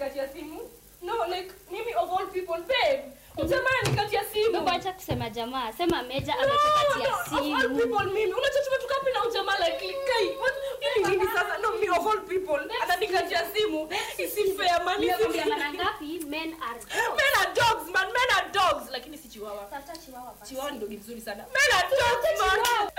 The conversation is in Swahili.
nikatia simu. No, like mimi of all people, babe. Jamaa nikatia simu. Baba acha kusema jamaa, sema Meja amekupatia simu. Of all people mimi. Unachotuma tukapi na ujamaa like kai. What nini sasa? No, me of all people. Ananikatia simu. Isi fair man. Mara ngapi men are dogs man, men are dogs. Lakini si chihuahua. Sasa chihuahua. Chihuahua ndio mzuri sana. Men are dogs man.